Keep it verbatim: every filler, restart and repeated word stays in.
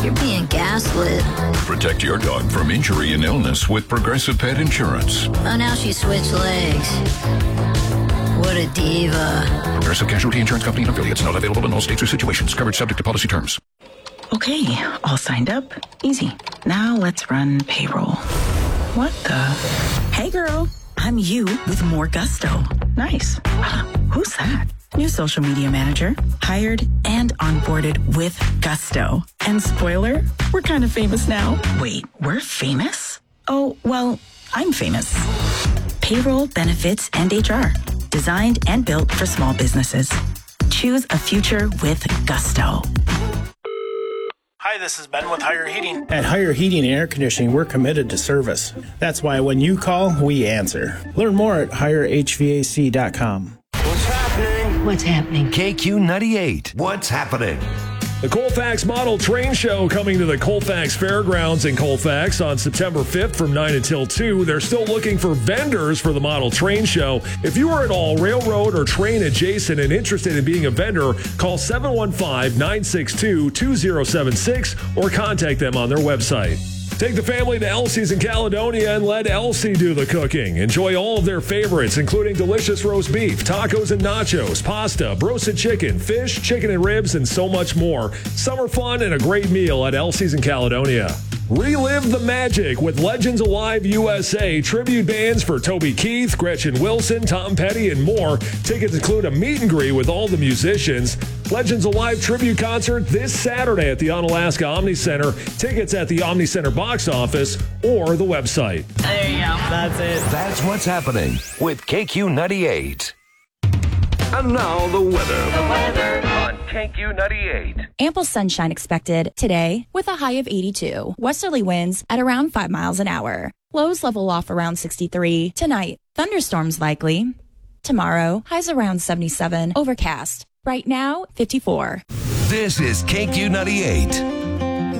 You're being gaslit. Protect your dog from injury and illness with Progressive Pet Insurance. Oh, now she switched legs. What a diva. Progressive Casualty Insurance Company and affiliates. Not available in all states or situations. Coverage subject to policy terms. Okay, all signed up. Easy. Now let's run payroll. What the? Hey, girl. I'm you with more gusto. Nice. Uh, who's that? New social media manager. Hired and onboarded with gusto. And spoiler, we're kind of famous now. Wait, we're famous? Oh, well, I'm famous. Payroll, benefits, and H R. Designed and built for small businesses. Choose a future with gusto. Hi, this is Ben with Higher Heating. At Higher Heating and Air Conditioning, we're committed to service. That's why when you call, we answer. Learn more at higher h v a c dot com. What's happening? What's happening? K Q ninety-eight. What's happening? The Colfax Model Train Show coming to the Colfax Fairgrounds in Colfax on September fifth from nine until two. They're still looking for vendors for the Model Train Show. If you are at all railroad or train adjacent and interested in being a vendor, call seven one five, nine six two, two zero seven six or contact them on their website. Take the family to Elsie's in Caledonia and let Elsie do the cooking. Enjoy all of their favorites, including delicious roast beef, tacos and nachos, pasta, roasted chicken, fish, chicken and ribs, and so much more. Summer fun and a great meal at Elsie's in Caledonia. Relive the magic with Legends Alive U S A, tribute bands for Toby Keith, Gretchen Wilson, Tom Petty, and more. Tickets include a meet and greet with all the musicians. Legends Alive tribute concert this Saturday at the Onalaska Omni Center. Tickets at the Omni Center box office or the website. There you go. That's it. That's what's happening with K Q ninety-eight. And now the weather. The weather on K Q ninety-eight. Ample sunshine expected today with a high of eighty-two. Westerly winds at around five miles an hour. Lows level off around sixty-three. Tonight, thunderstorms likely. Tomorrow, highs around seventy-seven. Overcast. Right now, fifty-four. This is K Q ninety-eight.